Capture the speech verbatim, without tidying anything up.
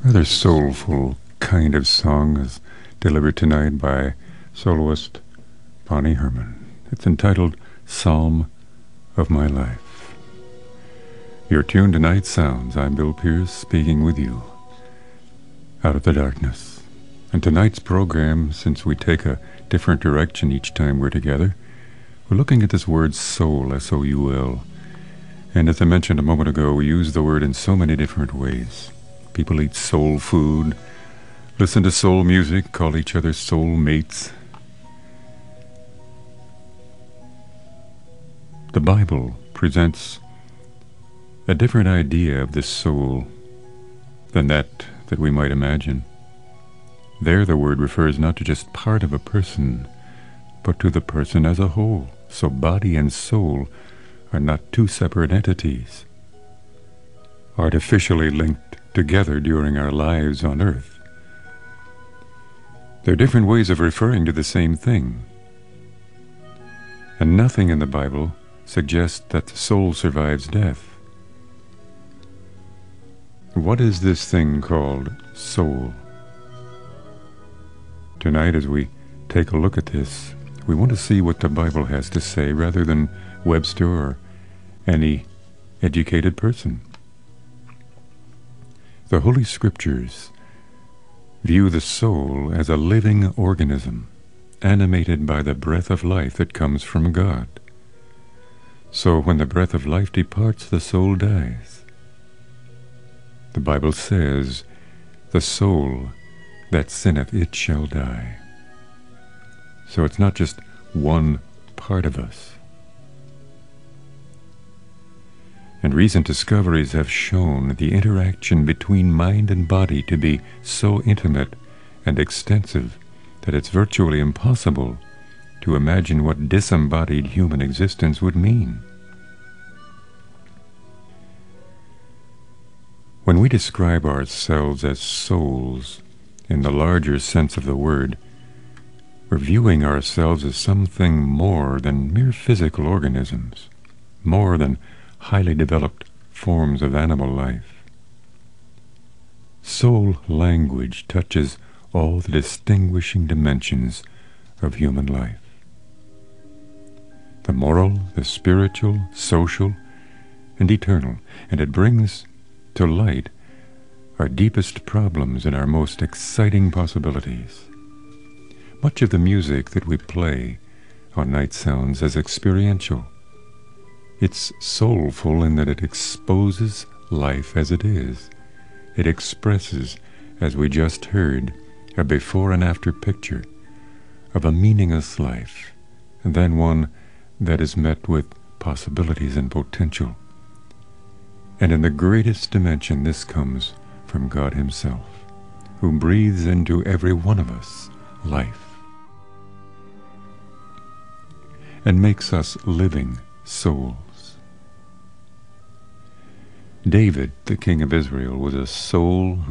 Rather soulful kind of song is delivered tonight by soloist Bonnie Herman. It's entitled Psalm of My Life. You're tuned to Night Sounds. I'm Bill Pierce speaking with you out of the darkness. And tonight's program, since we take a different direction each time we're together, we're looking at this word soul, S O U L. And as I mentioned a moment ago, we use the word in so many different ways. People eat soul food, listen to soul music, call each other soul mates. The Bible presents a different idea of the soul than that that we might imagine. There the word refers not to just part of a person, but to the person as a whole. So body and soul are not two separate entities, artificially linked together during our lives on earth. There are different ways of referring to the same thing. And nothing in the Bible suggests that the soul survives death. What is this thing called soul? Tonight, as we take a look at this, we want to see what the Bible has to say rather than Webster or any educated person. The Holy Scriptures view the soul as a living organism, animated by the breath of life that comes from God. So when the breath of life departs, the soul dies. The Bible says, "The soul that sinneth, it shall die." So it's not just one part of us. And recent discoveries have shown the interaction between mind and body to be so intimate and extensive that it's virtually impossible to imagine what disembodied human existence would mean. When we describe ourselves as souls in the larger sense of the word, we're viewing ourselves as something more than mere physical organisms, more than highly developed forms of animal life. Soul language touches all the distinguishing dimensions of human life. The moral, the spiritual, social, and eternal, and it brings to light our deepest problems and our most exciting possibilities. Much of the music that we play on Night Sounds is experiential. It's soulful in that it exposes life as it is. It expresses, as we just heard, a before and after picture of a meaningless life, and then one that is met with possibilities and potential. And in the greatest dimension, this comes from God Himself, who breathes into every one of us life and makes us living souls. David, the king of Israel, was a soul